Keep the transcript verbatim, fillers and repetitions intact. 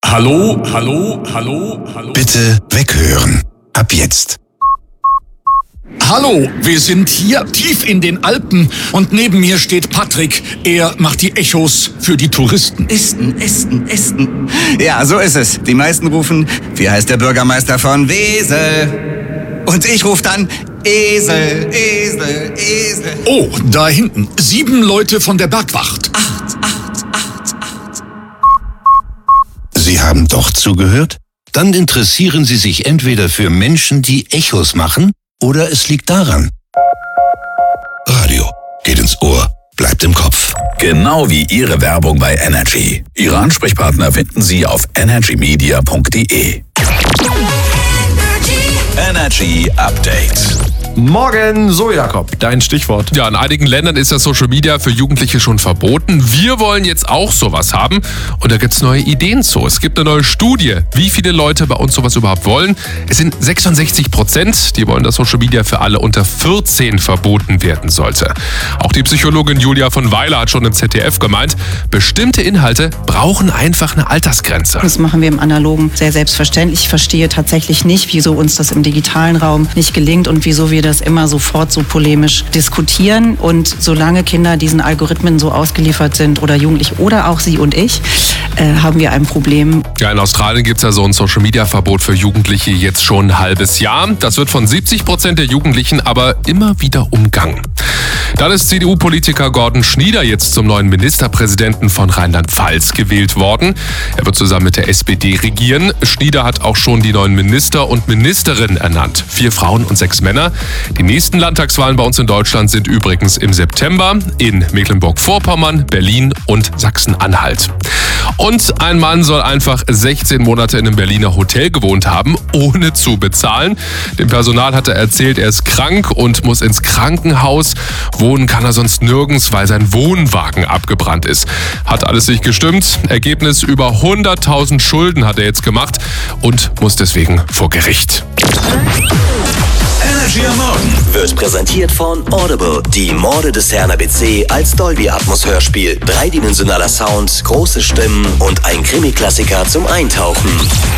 Hallo, hallo, hallo, hallo. Bitte weghören. Ab jetzt. Hallo, wir sind hier tief in den Alpen und neben mir steht Patrick. Er macht die Echos für die Touristen. Esten, Esten, Esten. Ja, so ist es. Die meisten rufen, wie heißt der Bürgermeister von Wesel? Und ich rufe dann, Esel, Esel, Esel. Oh, da hinten. Sieben Leute von der Bergwacht. Acht, acht, acht, acht. Sie haben doch zugehört? Dann interessieren Sie sich entweder für Menschen, die Echos machen, oder es liegt daran. Radio geht ins Ohr, bleibt im Kopf. Genau wie Ihre Werbung bei Energy. Ihre Ansprechpartner finden Sie auf energy media punkt de. Energy Update. Morgen, so Jakob, dein Stichwort. Ja, in einigen Ländern ist das Social Media für Jugendliche schon verboten. Wir wollen jetzt auch sowas haben und da gibt es neue Ideen zu. Es gibt eine neue Studie, wie viele Leute bei uns sowas überhaupt wollen. Es sind sechsundsechzig Prozent, die wollen, dass Social Media für alle unter vierzehn verboten werden sollte. Auch die Psychologin Julia von Weiler hat schon im Z D F gemeint, bestimmte Inhalte brauchen einfach eine Altersgrenze. Das machen wir im Analogen sehr selbstverständlich. Ich verstehe tatsächlich nicht, wieso uns das im digitalen Raum nicht gelingt und wieso wir das immer sofort so polemisch diskutieren. Und solange Kinder diesen Algorithmen so ausgeliefert sind oder Jugendliche oder auch Sie und ich, äh, haben wir ein Problem. Ja, in Australien gibt es ja so ein Social-Media-Verbot für Jugendliche jetzt schon ein halbes Jahr. Das wird von siebzig Prozent der Jugendlichen aber immer wieder umgangen. Dann ist C D U-Politiker Gordon Schnieder jetzt zum neuen Ministerpräsidenten von Rheinland-Pfalz gewählt worden. Er wird zusammen mit der S P D regieren. Schnieder hat auch schon die neuen Minister und Ministerinnen ernannt. Vier Frauen und sechs Männer. Die nächsten Landtagswahlen bei uns in Deutschland sind übrigens im September in Mecklenburg-Vorpommern, Berlin und Sachsen-Anhalt. Und ein Mann soll einfach sechzehn Monate in einem Berliner Hotel gewohnt haben, ohne zu bezahlen. Dem Personal hat er erzählt, er ist krank und muss ins Krankenhaus. Wohnen kann er sonst nirgends, weil sein Wohnwagen abgebrannt ist. Hat alles nicht gestimmt. Ergebnis: über hunderttausend Schulden hat er jetzt gemacht und muss deswegen vor Gericht. Energy am Morgen Wird präsentiert von Audible. Die Morde des Herrn A B C als Dolby Atmos Hörspiel. Dreidimensionaler Sound, große Stimmen und ein Krimi-Klassiker zum Eintauchen.